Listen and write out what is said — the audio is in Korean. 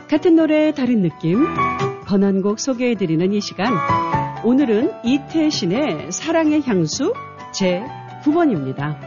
같은 노래 다른 느낌 번안곡 소개해드리는 이 시간 오늘은 이태신의 사랑의 향수 제9번입니다.